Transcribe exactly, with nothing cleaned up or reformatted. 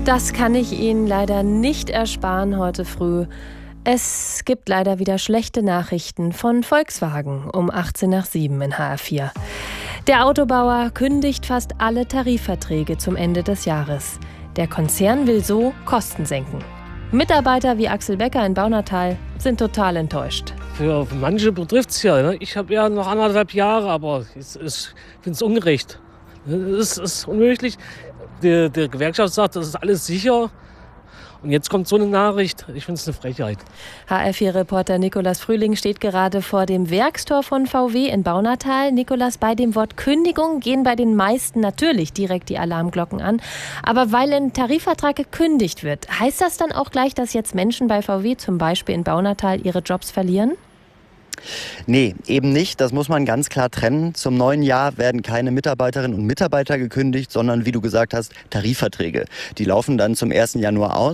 Das kann ich Ihnen leider nicht ersparen heute früh. Es gibt leider wieder schlechte Nachrichten von Volkswagen um achtzehn nach sieben in H R vier. Der Autobauer kündigt fast alle Tarifverträge zum Ende des Jahres. Der Konzern will so Kosten senken. Mitarbeiter wie Axel Becker in Baunatal sind total enttäuscht. Für manche betrifft es ja. Ne? Ich habe ja noch anderthalb Jahre, aber es ist, ich finde es ungerecht. Es ist unmöglich. Die, die Gewerkschaft sagt, das ist alles sicher. Und jetzt kommt so eine Nachricht. Ich finde es eine Frechheit. H R vier-Reporter Nikolas Frühling steht gerade vor dem Werkstor von V W in Baunatal. Nikolas, bei dem Wort Kündigung gehen bei den meisten natürlich direkt die Alarmglocken an. Aber weil ein Tarifvertrag gekündigt wird, heißt das dann auch gleich, dass jetzt Menschen bei V W zum Beispiel in Baunatal ihre Jobs verlieren? Nee, eben nicht. Das muss man ganz klar trennen. Zum neuen Jahr werden keine Mitarbeiterinnen und Mitarbeiter gekündigt, sondern, wie du gesagt hast, Tarifverträge. Die laufen dann zum ersten Januar aus.